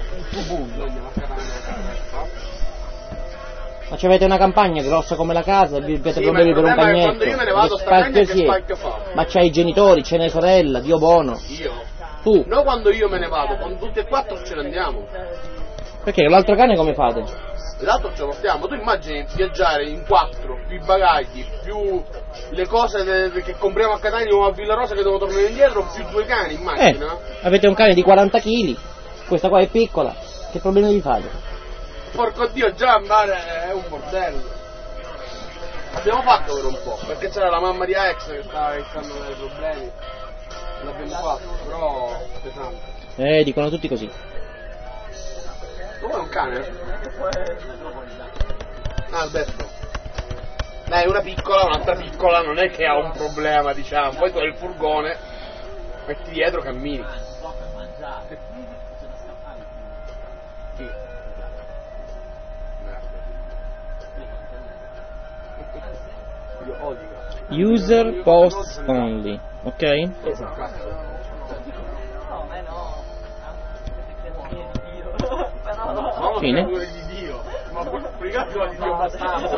Ma avete una campagna grossa come la casa, avete problemi per un cagnetto. Quando io me ne vado sta cagna, che spacchio fa? Ma c'hai i genitori, c'è una sorella, Dio buono. Io? Tu? No, quando io me ne vado, quando tutti e quattro ce ne andiamo. Perché l'altro cane come fate? L'altro ce lo portiamo, tu immagini viaggiare in 4, più i bagagli, più le cose che compriamo a Catania o a Villarosa che devo tornare indietro, più 2 cani, immagina. Avete un cane di 40 kg, questa qua è piccola, che problemi vi fate? Porco Dio, già andare è un bordello. Abbiamo fatto per un po', perché c'era la mamma di Alex che stava iniziando dei problemi. L'abbiamo fatto, però pesante. Dicono tutti così. Tu vuoi un cane? Ah, Alberto. Dai, una piccola, un'altra piccola, non è che ha un problema, diciamo. Poi tu hai il furgone, metti dietro, cammini. User posts only, ok? Fine. Ma pubblicato di Dio abbastanza.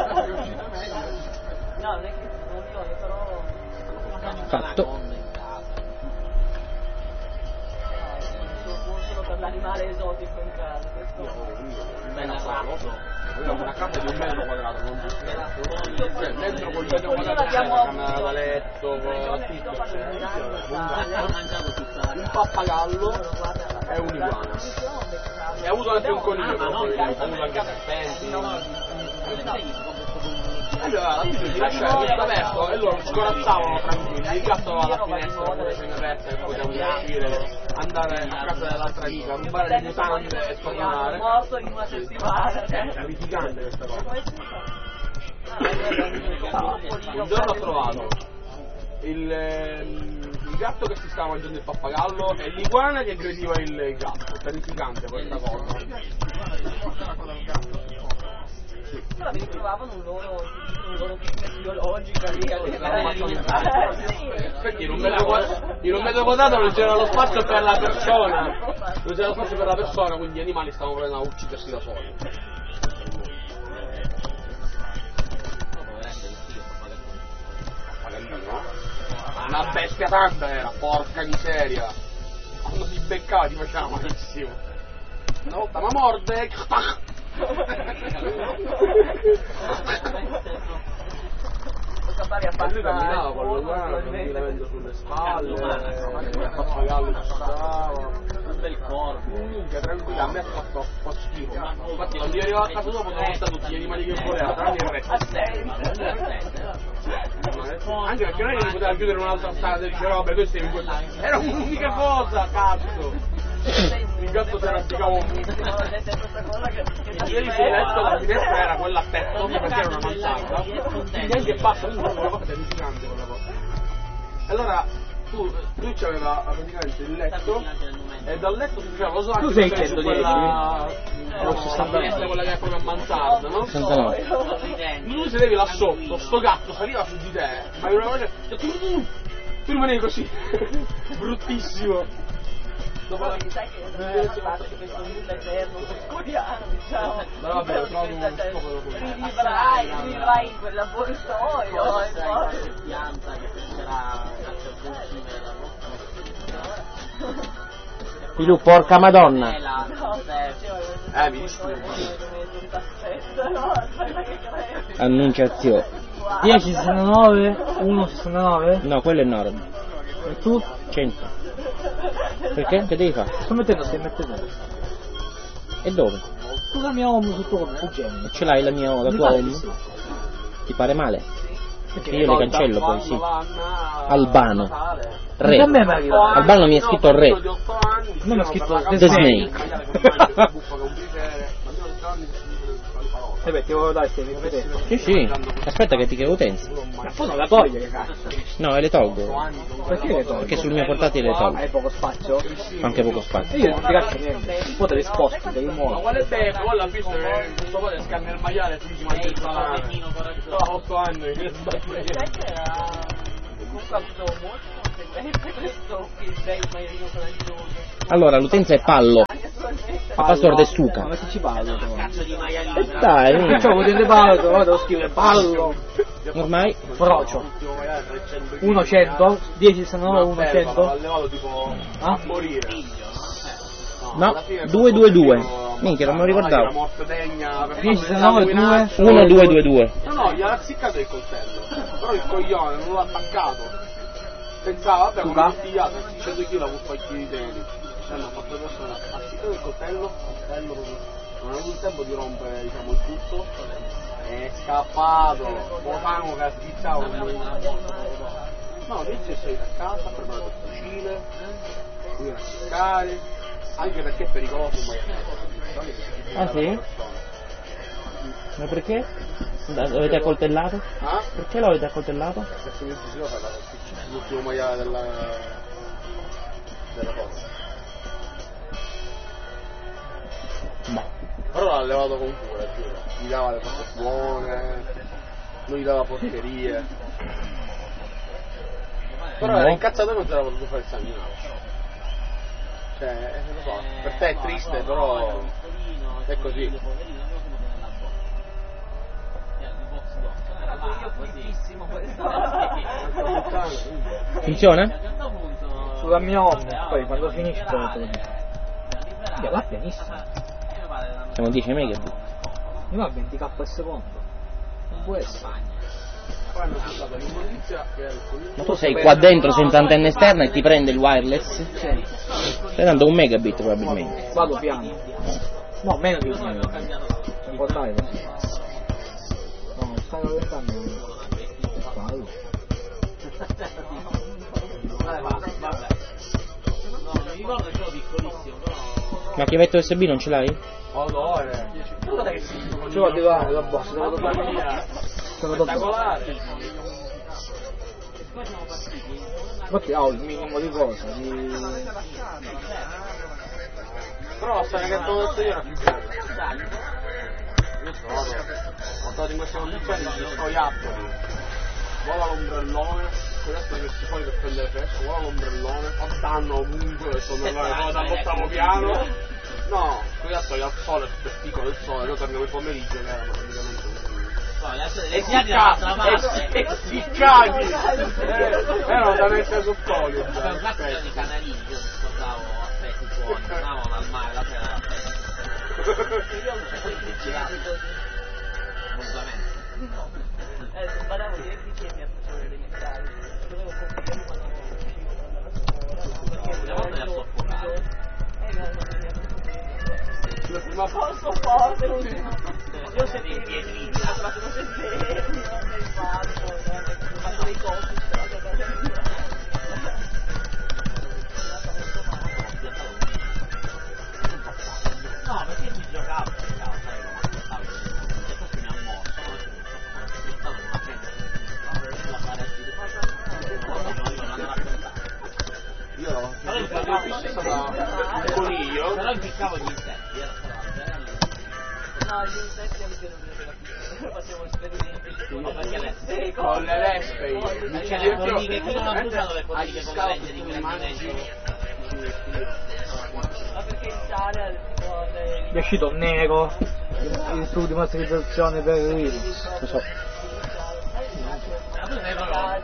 Fatto. Per l'animale esotico in casa, questo una casa di 1 metro quadrato, non cioè dentro con il metro quadrato c'è la camera da letto, un pappagallo e un'iguana. E ha avuto anche un coniglio, ha avuto anche serpenti. Allora, si lasciava tutto aperto e loro scorazzavano tranquilli, il gatto aveva la finestra pure semiaperta che potevano uscire, andare a casa dell'altra amica, rubare le mutande e tornare. morto in una settimana. È litigante questa cosa. Un giorno ho trovato il gatto che si stava mangiando il pappagallo e l'iguana che aggrediva il gatto. Terrificante questa cosa. Però mi trovavano un loro fitness biologica lì Perché in un metro quadrato non c'era lo spazio per la persona. Non c'era lo spazio per la persona, quindi gli animali stavano provando a uccidersi da soli. Una bestia tanta era, porca miseria. Quando si beccava ti faceva malissimo. Una volta ma morde. Lui camminava con lo guano, con il filamento sulle spalle, il pappagallo ci stava, un bel corpo. Minchia, tranquilla, a me ha fatto un po' schifo. Infatti quando io arrivavo a casa dopo sono stati tutti gli animali che voleva, tranne il re. Anche perché non è che mi poteva chiudere un'altra strada e dice vabbè questo è in questa. Era un'unica cosa, cazzo! Il gatto si arrampicava un po'. Ieri sul letto la finestra era quella a petto perché era una mansarda. Neanche basta, quindi una cosa terrificante quella cosa. Allora lui c'aveva praticamente il letto e dal letto si faceva lo slancio. Tu sei 110? Quella che è proprio a mansarda, no? 69. Lui sedevi là sotto, sto gatto saliva su di te, ma una cosa. Tu rimanevi così. Bruttissimo. Dopo la sai che questo nulla eterno codiano, diciamo. Ma vabbè, trovo un po' rivivrai in quell'avvoltoio che pianta che crescerà Pilu, porca madonna. Mi disturbo. Annunciazione. 10,69, 1,69. No, quello è Nord. E tu? 100. Perché? Che devi fare? Sto mettendo, stai mettendo. E dove? Tu la mia home sotto il genere. Ce l'hai la tua home? Ti pare male? Perché io le cancello poi, sì. Albano. Re. Da me mi arriva. Albano mi ha scritto re. Non mi ha scritto The Snake. E beh, ti volevo dare queste vedere. Sì, sì. Aspetta che ti chiedo utenza. Ma poi non la toglie, che cazzo. No, le tolgo. Perché le togli? Perché sul mio portatile le tolgo. Hai poco spazio? Anche poco spazio. Io non ti cazzo niente. Un po' te le sposti, te le Ma muovi. quale beffa? Quella visto che questo po' di scanner il maiale e tu ci mangi il salame. Ho 8 anni. sai che era comunque ha avuto molte conseguenze questo feedback maialino coraggioso. Allora, l'utenza è Pallo. Anche solamente A Pastor de Suca. Ma che ci parlo? Cazzo di maialino. Dai, Ciao, potete parlo, vado a scrivere ballo. ormai Frocio. 1-100, 10-19, 1-100. Allevato tipo Ah? a morire. no, 2-2-2. Minchia, non me lo La ricordavo. morte degna. 10-19, 2. 1-2-2-2. No, gli ha azziccato il coltello. Però il coglione non l'ha attaccato. Pensava, vabbè, come Suca? figliato, 100 kg con pacchi di teli. Hanno fatto adesso ha azziccato il coltello non ha avuto il tempo di rompere, diciamo, il tutto. È scappato. Botano che ha schizzato. No, lui si è salito a casa, ha preparato il fucile, lui a cercare, anche perché è pericoloso. Ah, sì? Ma perché? L'avete accoltellato? Ah? Perché l'avete accoltellato? Perché mi si fa l'ultimo maiale della cosa. No. Però l'ha allevato con cura, giuro. Gli dava le cose buone, non gli dava porcherie. Però era incazzato e non si era potuto fare il sanguinato. Cioè, lo so, per te è triste, però è così. Funziona? Sulla mia home, poi quando finisce te lo dico. Va pianissimo. Siamo 10 megabit. Mi va 20k al secondo. Non può essere. Poi hanno buttato l'immondizia che era il Ma tu sei qua dentro senza antenna esterna e ti prende il wireless? Sì. Stai dando 1 megabit probabilmente. Vado piano. No, meno di 1 megabit. Non può andare così. No, stai rallentando. Fallo. Vabbè. No, mi ricordo che ero piccolissimo, però. Ma chiavetto USB non ce l'hai? odore. Ci vuole arrivare la bossa, devo tornare via. Spettacolare. Infatti ho il minimo di cosa, di... Però la storia che abbiamo detto io era più bella. Io sono ho trovato in queste condizioni gli scoiattoli. Vola l'ombrellone, adesso che si fuori per prendere fresco, vola l'ombrellone, fa danno ovunque, sono dall'ottavo piano. No, scoiattoli al sole, per piccolo il sole, noi torniamo il pomeriggio che erano praticamente essiccati! Erano da mettere sul colio. C'è un cazzo di canalini, io mi scordavo aspetti fuori, andavano al mare, la sera io non c'è quei girati così. Assolutamente. Sbagliavo di elettricità a facere degli stadi. Dovevo comprare quando uscivo dalla scuola. Una volta li ha soffocati. Ma posso forte, io sentivo i piedi, la faccio non sentire, non faccio dei costi, no, perché si giocava, sai come aspettavo, e questo mi ha morso, aspettavo una pena, la fare Io la mia è stata un coniglio. però impiccavo gli insetti, no, gli insetti anche non mi facevo esperimenti Con le vespe io. perché le formiche, qui non ho bruciato le formiche con la legge di grandimento. ma perché in Italia tipo È uscito nero, il studio di masterizzazione per il Lo so. Ma tu sei proprio...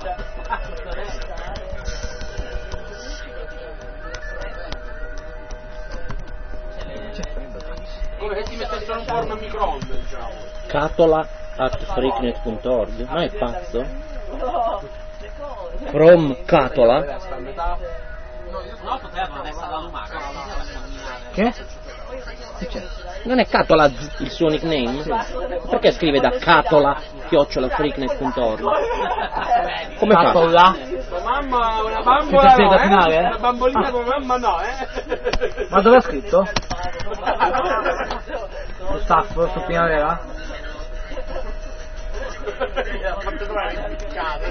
Come se ti mettessero un forno a microonde, diciamo. Catola@freaknet.org. Ma è pazzo? no, le cose From Catola? Sta a metà. No, poteva non è stata lumaca, non poteva camminare. Che? Che c'è? Non è Catola il suo nickname? Perché scrive da Catola@freaknet.org? Come fa? Catola? Tua mamma, una Senza bambola seta no, finale, Una bambolina come mamma no, Ma dove ha scritto? Lo staff su Primavera? Ha fatto trovare impiccate.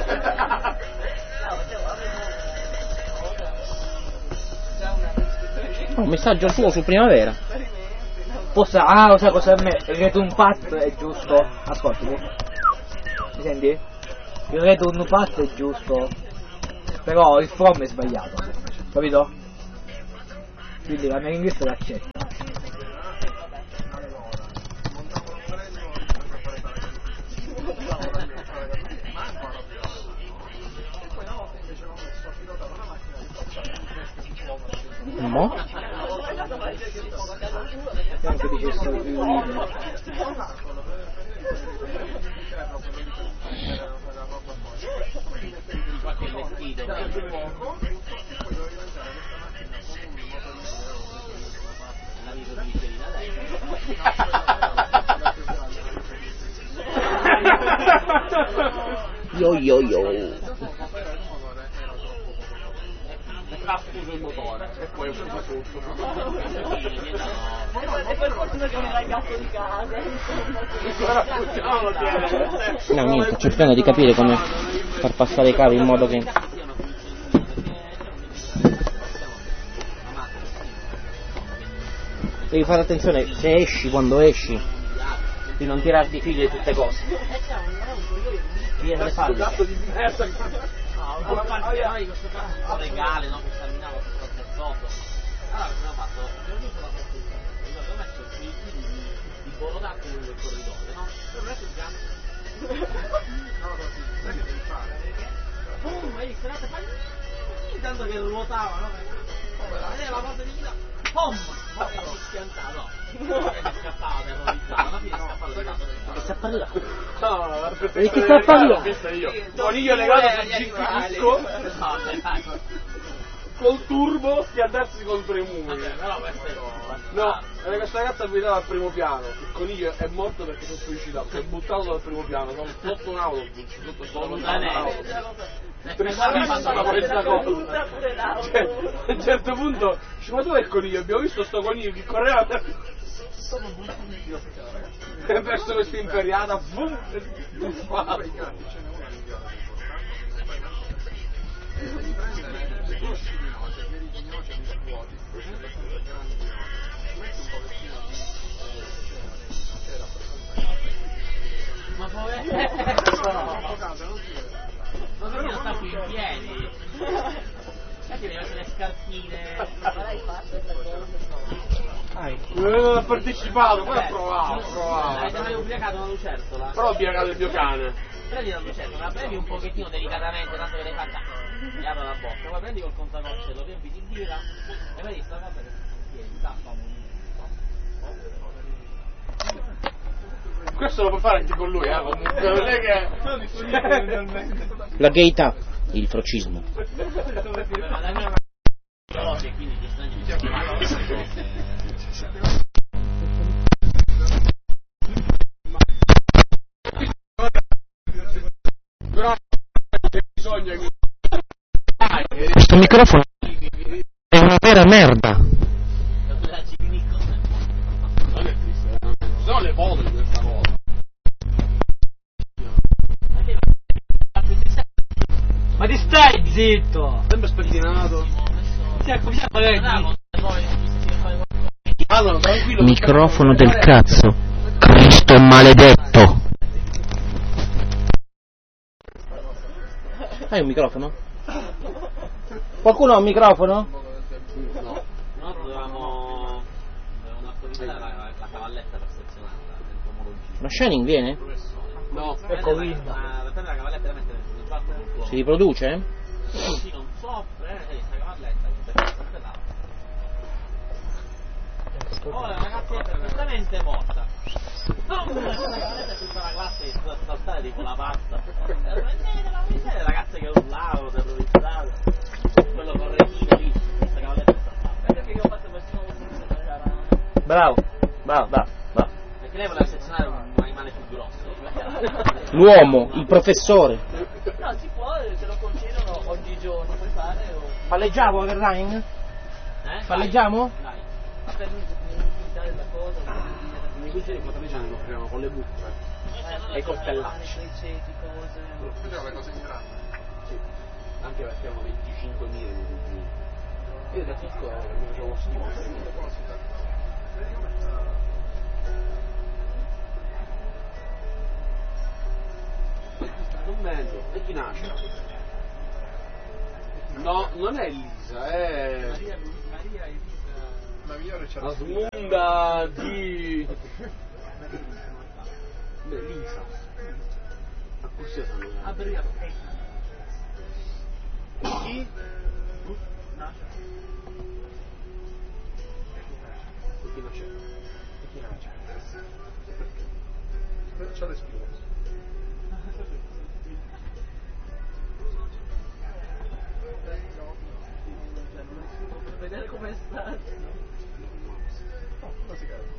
Un messaggio suo su Primavera. Lo sai cosa a me? Il return path è giusto. Ascolti. Mi senti? Il return path è giusto. Però il from è sbagliato. Capito? Quindi la mia linguista l'accetta. Mo? Anche dicesse qualche vestito. L'amico di Michelina, dai. Yo. Ha scuso il motore e poi ho preso tutto. E per fortuna che non era il gatto di casa, insomma. No, niente, sto cercando di capire come far passare i cavi in modo che... Devi fare attenzione, se esci, quando esci, di non tirarti figli di tutte cose. Via le palle. Cazzo di merda. Una parte noi questo cazzo legale, no? Che camminava sotto il sotto. Allora cosa ho fatto? Ho messo i fili di bollo d'acqua lungo il corridoio, no? Ho messo il gas. Boom, hai visto? Intanto che ruotava, no? Vedeva la porta di vita. Boom! Poi ero schiantato. E mi scappava, terrorizzato. Alla fine è scappato di lato. Che sta parlando? No, E chi sta parlando? Questa io. Coniglio legato sul gippisco col turbo schiantarsi contro i muri. Però questo è No, questa ragazza guidava al primo piano. Il coniglio è morto perché si è suicidato. Si è buttato dal primo piano, sotto un autobus, sotto la neve. Tristissima questa cosa. Cioè, a un certo punto dice, ma dov'è il coniglio? Abbiamo visto sto coniglio che correva verso questa imperiata, boom, di spalla. Ma poveretto! Ma perché non sta qui in piedi? Perché deve essere le scarpine? Ma l'hai fatto questa cosa? Non ho partecipato, poi ho provato. Avete mai ubriacato una lucertola? Però ho ubriacato il mio cane. Prendi la lucertola, la prendi un pochettino delicatamente, tanto che l'hai fatta. Gli apro la bocca, poi prendi col contagocce, lo riempi di birra e vedi sta cosa che tieni, tappa. Questo lo puoi fare anche con lui, comunque, non è che... La gaytà, il frocismo. La mia e quindi ti sta Però bisogna che... Questo microfono è una vera merda. Non è triste, sono le foto di questa cosa. Ma ti stai zitto! Sempre spettinato. Comincia a fare Allora, tranquillo. Microfono del cazzo. Cristo maledetto. Hai un microfono? Qualcuno ha un microfono? No. No, dovevamo attualizzare la cavalletta per stazionarla nel pomologino. Ma Shining viene? No. Ecco Prendere la cavalletta e la mettere nel parco del tuo. Si riproduce? Sì, non soffre, questa cavalletta che è sempre là. Oh, la ragazza è perfettamente morta. No, la cavalletta è tutta la classe di saltare tipo la pasta. Le ragazze che urlavano, terrorizzate. Quello con retino lì, questa cavalletta è saltata. Perché io ho fatto questo Bravo. perché lei voleva sezionare un animale più grosso. L'uomo, il professore. No, si può, se lo concedono oggigiorno, puoi fare o... Palleggiamo, Overline? Palleggiamo? Dai. per l'utilità della cosa, I cucini di 14 anni lo facevano con le buche e i coltellacci. criceti, cose. Faceva le cose in grande. Sì, anche perché erano 25.000 di cugini. Io da piccolo mi facevo schifo. Non meglio, e chi nasce? No, non è Elisa, è La migliore c'era la smonda di... Beh, Lisa. Ma così sanno. Chi? Fino a cena. C'ho le spine. Per vedere come sta. Cosa si cade?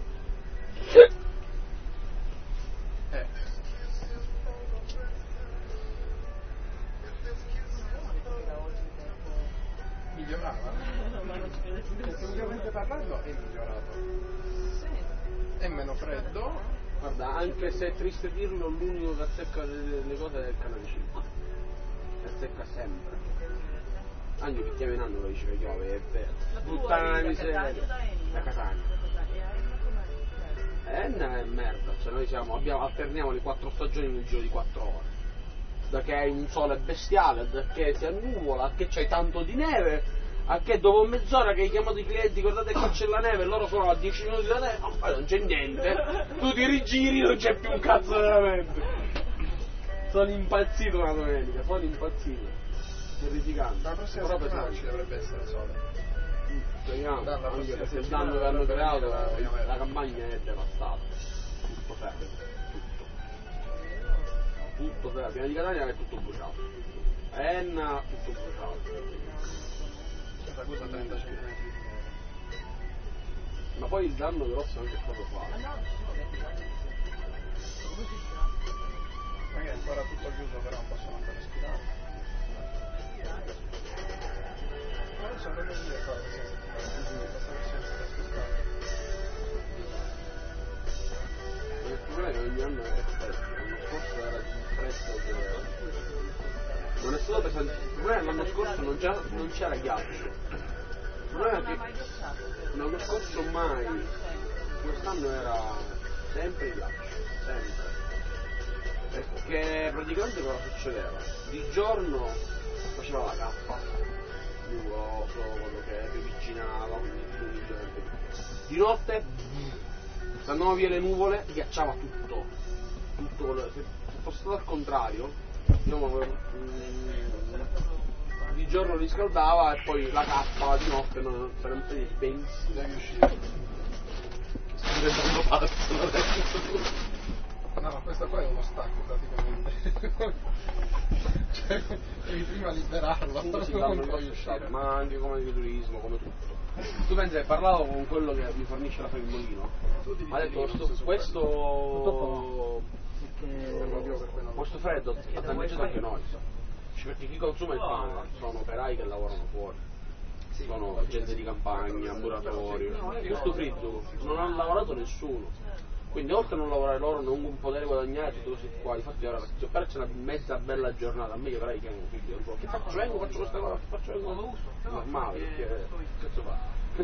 Migliorava? Tecnicamente parlando è migliorato. È meno freddo. Guarda, anche se è triste dirlo, l'unico che azzecca le cose è il canale 5. Che azzecca sempre. Anche che chiama in anno lo dice che piove, è vero. Puttana miseria. Da Catania. Enna è merda, cioè noi alterniamo le 4 stagioni nel giro di 4 ore. Da che hai un sole bestiale, da che si annuvola, a che c'hai tanto di neve, a che dopo mezz'ora che hai chiamato i clienti, guardate qua c'è la neve, e loro sono a 10 minuti da te, ma non c'è niente, tu ti rigiri, non c'è più un cazzo veramente. Sono impazzito una domenica, sono impazzito. Terrificante. La prossima settimana ci dovrebbe essere sole. Speriamo, anche perché il danno che hanno creato, la campagna è devastata. Tutto fermo, tutto fermo. Prima di Catania è tutto bruciato. Enna, tutto bruciato. Cosa 35. Ma poi il danno grosso è anche stato fatto. Magari è ancora tutto chiuso, però non possono ancora respirare. Non so, non mi ricordo se il problema è che ogni anno è freddo, l'anno scorso era di freddo che non è stato pesante. Il problema è che l'anno scorso non c'era ghiaccio. Il problema è che l'anno scorso mai, quest'anno era sempre ghiaccio, sempre. Perché praticamente cosa succedeva? Di giorno faceva la cappa, nuvoloso, quello che rivicinava, di notte andavano via le nuvole, ghiacciava tutto quello, se fosse stato al contrario, diciamo, di giorno riscaldava e poi la cappa di notte non sarebbe stati benissimo riuscito. Sto diventando pazzo. No, questo qua è uno stacco praticamente. Cioè, devi prima liberarlo. Ma anche come di turismo, come tutto. Tu pensi che parlavo con quello che mi fornisce la Fremolino? Ha detto questo freddo ha danneggiato anche noi. Perché chi consuma il pane sono operai che lavorano fuori. Sono gente di campagna, muratori. Questo freddo non ha lavorato nessuno. Quindi oltre a non lavorare loro, non poter guadagnare tutto così qua, infatti ora c'è una mezza bella giornata, a me che farai che hanno figlio, che faccio? Vengo, faccio questa cosa, che faccio? Vengo, normale, perché cazzo fa?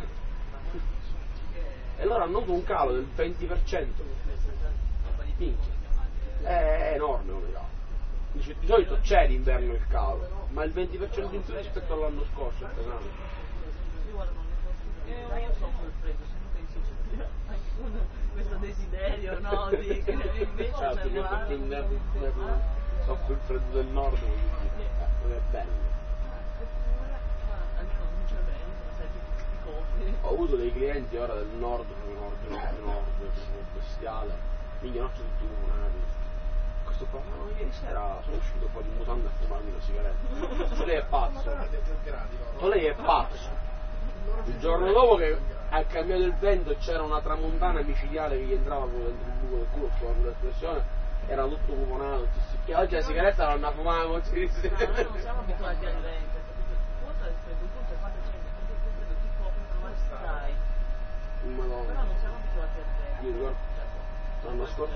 E loro hanno avuto un calo del 20%. Minchia. È enorme come calo. Dice, di solito c'è l'inverno il calo, ma il 20% in più rispetto all'anno scorso è pesante. Io soffro il freddo, se non pensi questo desiderio, no? Di che invece certo, io soffro il freddo del nord, non è bello. Ho avuto dei clienti ora del nord, bestiale, minchia notte tutti comunali. Questo qua, no, ieri sera sono uscito fuori in mutanda a fumarmi una sigaretta. Lei è pazzo. Lei è pazzo. Il giorno dopo che ha cambiato il vento c'era una tramontana micidiale che gli entrava dentro il buco del culo, con l'espressione, era tutto cuponato, che oggi la sigaretta non la fumavamo. Non siamo abituati al vento, cosa è il freddo? Punto quando c'è il freddo ti copri, non stai. Madonna. Però non siamo abituati al vento. Io ricordo l'anno scorso.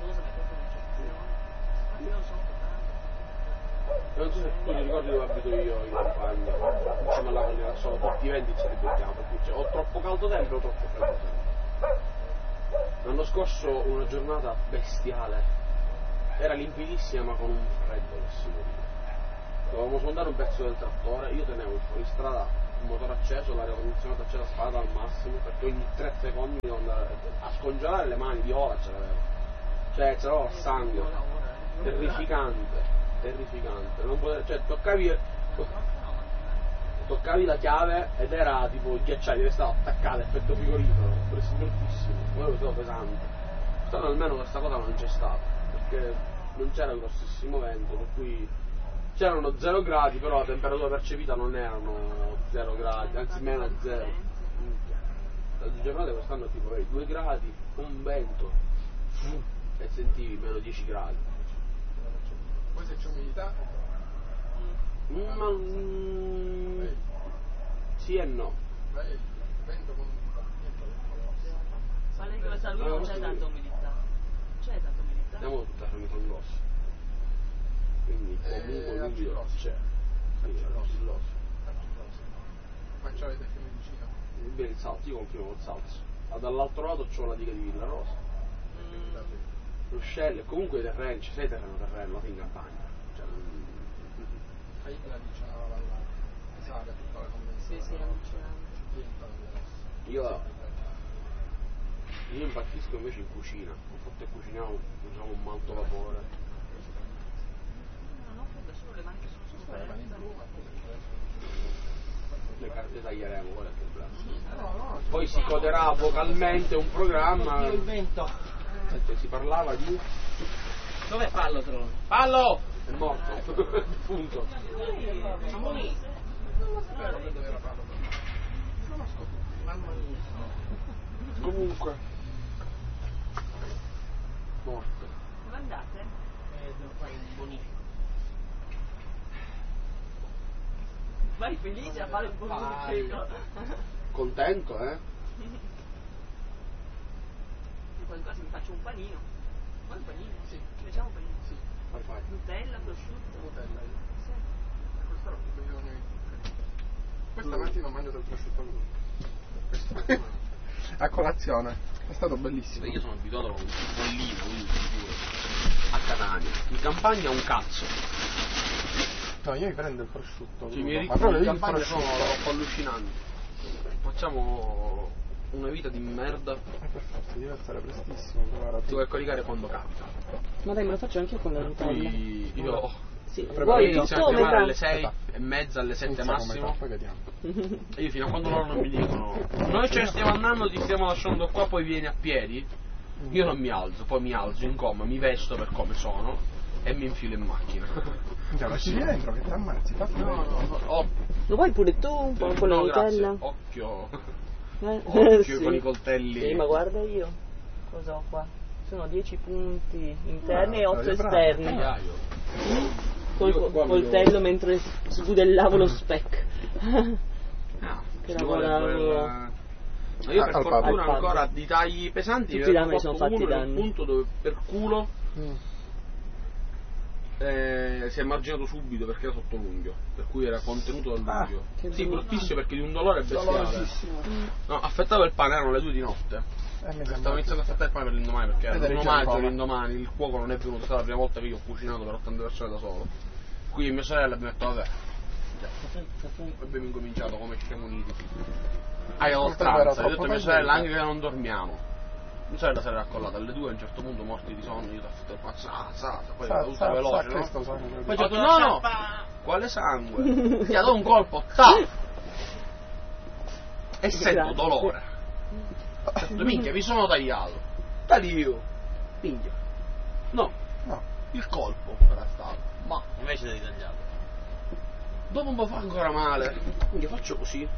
Non so se tu ti ricordi dove abito io in campagna, insieme alla collina, sono tutti i venti ci ribecchiamo, perché ho troppo caldo sempre o troppo freddo sempre. L'anno scorso una giornata bestiale, era limpidissima ma con un freddo che si moriva. Dovevamo smontare un pezzo del trattore, io tenevo il fuoristrada, il motore acceso, l'aria condizionata accesa, sparata al massimo, perché ogni 3 secondi devo andare a scongelare le mani, viola ce l'avevo. Cioè c'avevo il sangue, terrificante, non potevo, cioè toccavi toccavi la chiave ed era tipo il ghiacciaio, restava attaccato, effetto frigorifero, preso bruttissimo, quello è stato pesante. Quest'anno almeno questa cosa non c'è stata, perché non c'era un grossissimo vento, per cui c'erano 0 gradi, però la temperatura percepita non erano 0 gradi, anzi meno 0. La giornata quest'anno è tipo 2 gradi, un vento, e sentivi meno 10 gradi. Poi se c'è umidità? Sì e no. Vento con umidità. Ma lei dove sta lui non c'è tanta umidità. C'è tanta umidità. Siamo tutta fermi con l'osso. Quindi comunque l'umido c'è. L'osso. Ma ce l'avete fiume vicino? Bene, il salto, io confino col salto. Ma dall'altro lato c'ho la diga di Villa Rosa. Ruscello, e comunque i terreni, ci sei terreno, la in campagna. Cioè, Fai la vicina alla valla, sale tutta la convenzione. Sì, allucinante. Io impazzisco invece in cucina. Un fatto che cuciniamo, usiamo un malto vapore. No, da solo le maniche sono sofferenza. Le carte taglieremo, qual è il problema? Poi si coderà vocalmente un programma. Il vento. Si parlava di. Dov'è Pallo Trono? Pallo! È morto. Punto. Comunque. Morto. Dove andate? Devo fare un bonifico. Vai felice a fare il bonifico. Contento, eh? Qualcosa mi faccio un panino. Vuoi un panino? Sì. Facciamo un panino? Sì. Fai. Nutella, prosciutto. Nutella. Sì. Questa roba questa mattina ho mangiato il prosciutto crudo. A colazione. È stato bellissimo. Io sono abituato a un bollino, quindi sicuro. A Catania. In campagna un cazzo. No, io mi prendo il prosciutto. Cioè, i crudo, miei ma ritmi proprio in il campagna sono prosciutto. allucinanti. Facciamo una vita di merda. Per forza, deve essere prestissimo. Ti vuoi caricare quando capita. Ma dai, me lo faccio anche io con la Nutella. Poi io Sì. Prepara- Vuoi iniziamo tutto a o chiamare metà? alle 6:30, alle 7 massimo. Poi vediamo. E io fino a quando loro non mi dicono noi ce ne stiamo andando, ti stiamo lasciando qua, poi vieni a piedi, io non mi alzo, poi mi alzo in coma, mi vesto per come sono e mi infilo in macchina. Andiamo, lasci dentro che ti ammazzi, fa Oh, Lo vuoi pure tu un po' con la no, grazie. Nutella? Occhio Sì. con i coltelli. Sì, ma guarda io. Cosa ho qua? Sono 10 punti interni e 8 sei bravo. esterni. Tagliaio. Col Io qua coltello mentre sbudellavo lo speck. Ah, Che ci vuole lavoravo. Ma io per Al fortuna pub. ancora di tagli pesanti Tutti da avevo me sono fatto fatti uno nel danni. punto dove per culo si è marginato subito perché era sotto l'unghio, per cui era contenuto dall'unghio. che Sì, brutto. bruttissimo perché di un dolore bestiale. dolorosissimo. No, affettavo il pane, erano le 2 di notte. Mi Stavo iniziando a affettare il pane per l'indomani perché era Ed eri il già in maggio, coma. l'indomani, il cuoco non è venuto, è stata la prima volta che io ho cucinato per 80 persone da solo. Quindi mia sorella mi ha detto vabbè. E abbiamo incominciato come ci siamo uniti. Hai oltranza, ho detto a mia sorella anche che non dormiamo. Mia sorella si era raccollata alle 2 a un certo punto morti di sonno, io ti ho fatto il poi era tutto veloce, no? questo sangue. Poi ho detto no, quale sangue? Ti ha dato un colpo, e sento dolore. Ho detto, minchia, mi sono tagliato. Taglio. Minchia. No, il colpo era stato. Ma Invece devi tagliare. dopo un po' fa ancora male. Minchia, faccio così.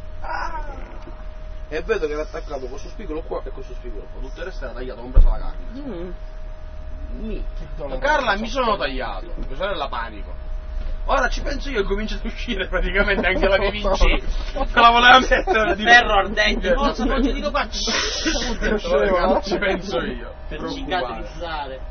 E vedo che era attaccato questo spigolo qua e questo spigolo qua. Tutto il resto era tagliato, compresa la carne. Carla, mi sono tagliato. Mia sorella panico. Ora ci penso io e comincia ad uscire praticamente anche la mia VC. Me la voleva mettere di Ferro ardente, forza, non ti dico qua. ci penso io. Per Preoccupare. cicatrizzare.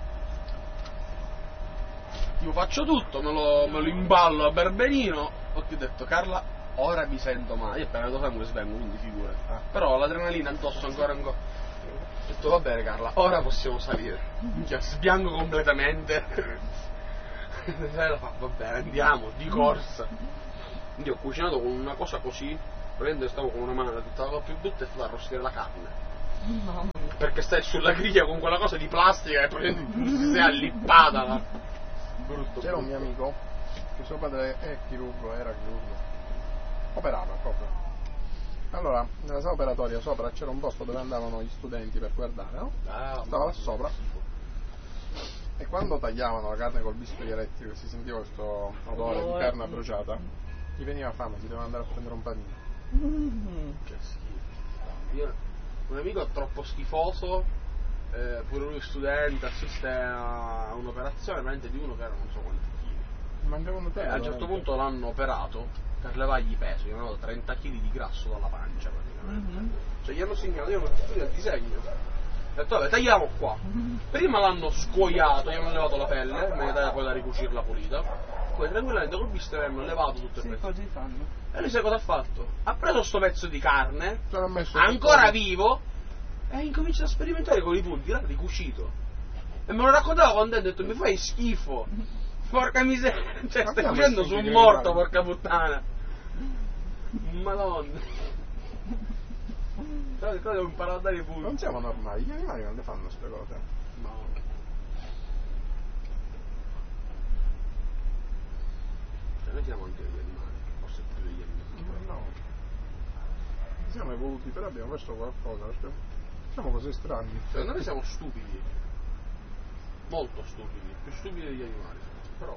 Io faccio tutto, me lo imballo a berberino. Ho detto Carla, ora mi sento male. Io appena vedo sangue svengo, quindi figura. Però l'adrenalina addosso ancora. Ho detto va bene Carla, ora possiamo salire. Minchia, sbianco completamente. La fa, va bene, andiamo, di corsa. Quindi ho cucinato con una cosa così, praticamente stavo con una mano, tutta la cosa più brutta è stata arrostire la carne. Perché stai sulla griglia con quella cosa di plastica e praticamente si è allippata là. Brutto. C'era un mio amico che suo padre è chirurgo, era chirurgo. operava proprio. Allora, nella sala operatoria sopra c'era un posto dove andavano gli studenti per guardare, no? Stava là sopra. E quando tagliavano la carne col bisturi elettrico e si sentiva questo odore di carne bruciata, gli veniva fame, si doveva andare a prendere un panino. Che schifo. Un amico troppo schifoso, pure lui studente, assiste a un'operazione veramente di uno che era non so quanti chili. Mangiavano A un certo punto l'hanno operato per levargli peso, gli hanno dato 30 kg di grasso dalla pancia praticamente. Cioè gli hanno segnato, io non studio il disegno. Ho detto vabbè, tagliamo qua. Prima l'hanno scuoiato, gli hanno levato la pelle, in maniera poi da ricucirla pulita. Poi tranquillamente col bisturi hanno levato tutto il pezzo. Così fanno. E lui sai cosa ha fatto? Ha preso sto pezzo di carne, Ce l'ha messo ancora tutto. vivo, e incomincia a sperimentare con i punti, l'ha ricucito. E me lo raccontava quando ha detto mi fai schifo. Porca miseria, cioè Ma stai abbiamo facendo su un sentito morto, che porca puttana. Madonna. Però che cosa devo imparare a dare i punti? Non siamo normali, gli animali non le fanno queste cose. No. Cioè noi siamo anche degli animali, forse più degli animali. No. Siamo evoluti, però abbiamo perso qualcosa, perché siamo così strani. Secondo me siamo stupidi. Molto stupidi, più stupidi degli animali. Però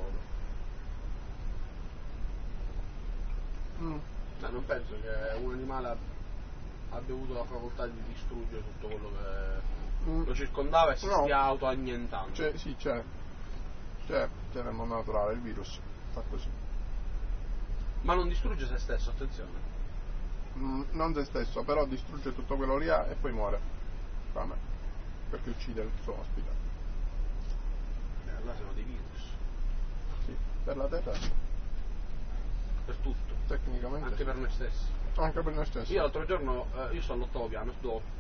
non penso che un animale abbia avuto la facoltà di distruggere tutto quello che lo circondava e si No. stia autoannientando. Sì, c'è nel mondo naturale il virus, fa così. Ma non distrugge se stesso, attenzione. Non se stesso, però distrugge tutto quello che ha e poi muore. Fame. Perché uccide il suo ospite. Allora sono dei virus. Sì, per la terra, Per tutto. tecnicamente. Anche sì. per noi stessi. Anche per noi stessi. Io l'altro giorno, io sto all'8º piano,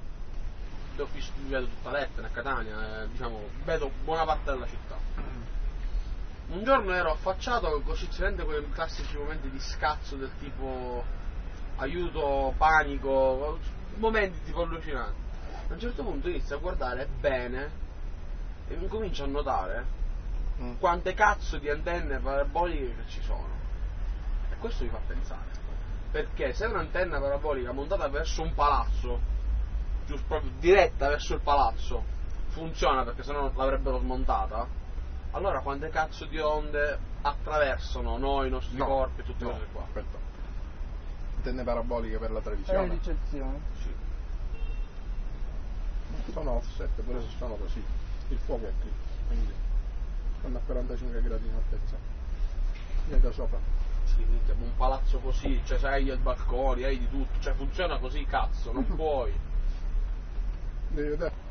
vedo tutta l'Etna, a Catania, diciamo, vedo buona parte della città. Un giorno ero affacciato, così si rende quei classici momenti di scazzo del tipo aiuto, panico, momenti tipo allucinanti. A un certo punto inizio a guardare bene e mi comincio a notare quante cazzo di antenne paraboliche che ci sono. E questo mi fa pensare. Perché se un'antenna parabolica montata verso un palazzo, giusto proprio diretta verso il palazzo, funziona perché sennò l'avrebbero smontata, allora quante cazzo di onde attraversano noi, i nostri corpi e tutte queste cose qua? Aspetta. Antenne paraboliche per la È televisione. ricezione. Sì. Sono offset, pure se sono così. Il fuoco è qui, quindi stanno a 45 gradi in altezza. Viene da sopra. Sì, minchia, un palazzo così, cioè sai i balconi, hai di tutto, cioè funziona così cazzo, non puoi. Devi vedere.